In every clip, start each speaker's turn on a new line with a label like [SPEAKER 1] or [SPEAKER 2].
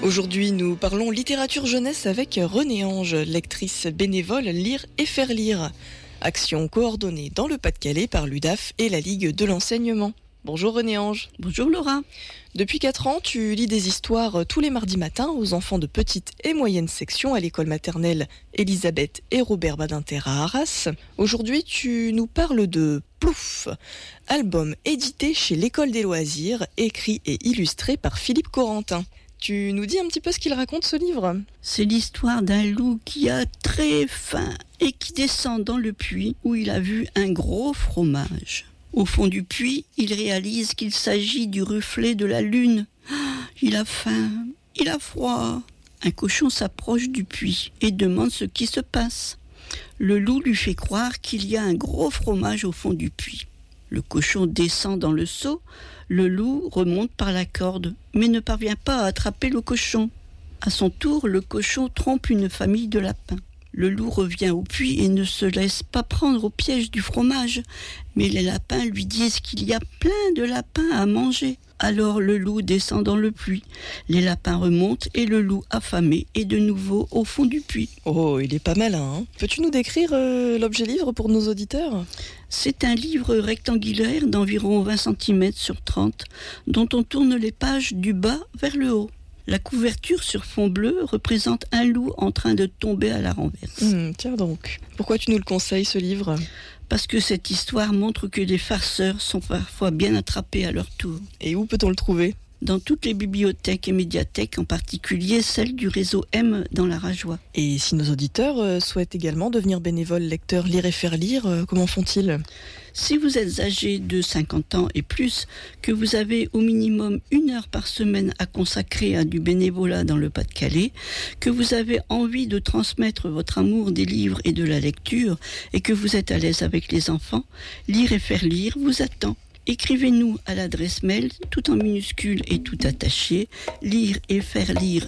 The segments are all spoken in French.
[SPEAKER 1] Aujourd'hui, nous parlons littérature jeunesse avec Renée Ange, lectrice bénévole Lire et faire lire. Action coordonnée dans le Pas-de-Calais par l'UDAF et la Ligue de l'enseignement. Bonjour Renée Ange.
[SPEAKER 2] Bonjour Laura.
[SPEAKER 1] Depuis 4 ans, tu lis des histoires tous les mardis matins aux enfants de petite et moyenne section à l'école maternelle Elisabeth et Robert Badinter à Arras. Aujourd'hui, tu nous parles de Plouf, album édité chez l'École des loisirs, écrit et illustré par Philippe Corentin. Tu nous dis un petit peu ce qu'il raconte ce livre ?
[SPEAKER 2] C'est l'histoire d'un loup qui a très faim et qui descend dans le puits où il a vu un gros fromage. Au fond du puits, il réalise qu'il s'agit du reflet de la lune. Il a faim, il a froid. Un cochon s'approche du puits et demande ce qui se passe. Le loup lui fait croire qu'il y a un gros fromage au fond du puits. Le cochon descend dans le seau, le loup remonte par la corde, mais ne parvient pas à attraper le cochon. À son tour, le cochon trompe une famille de lapins. Le loup revient au puits et ne se laisse pas prendre au piège du fromage. Mais les lapins lui disent qu'il y a plein de lapins à manger. Alors le loup descend dans le puits. Les lapins remontent et le loup affamé est de nouveau au fond du puits.
[SPEAKER 1] Oh, il est pas malin, hein ? Peux-tu nous décrire l'objet livre pour nos auditeurs ?
[SPEAKER 2] C'est un livre rectangulaire d'environ 20 cm sur 30, dont on tourne les pages du bas vers le haut. La couverture sur fond bleu représente un loup en train de tomber à la renverse.
[SPEAKER 1] Tiens donc, pourquoi tu nous le conseilles ce livre ?
[SPEAKER 2] Parce que cette histoire montre que les farceurs sont parfois bien attrapés à leur tour.
[SPEAKER 1] Et où peut-on le trouver ?
[SPEAKER 2] Dans toutes les bibliothèques et médiathèques, en particulier celle du réseau M dans la Rajoie.
[SPEAKER 1] Et si nos auditeurs souhaitent également devenir bénévoles lecteurs Lire et faire lire, comment font-ils ?
[SPEAKER 2] Si vous êtes âgé de 50 ans et plus, que vous avez au minimum 1 heure par semaine à consacrer à du bénévolat dans le Pas-de-Calais, que vous avez envie de transmettre votre amour des livres et de la lecture, et que vous êtes à l'aise avec les enfants, Lire et faire lire vous attend. Écrivez-nous à l'adresse mail, tout en minuscules et tout attaché,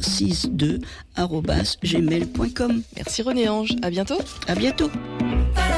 [SPEAKER 2] lireetfairelire62@gmail.com.
[SPEAKER 1] Merci Renée Ange, à bientôt.
[SPEAKER 2] À bientôt.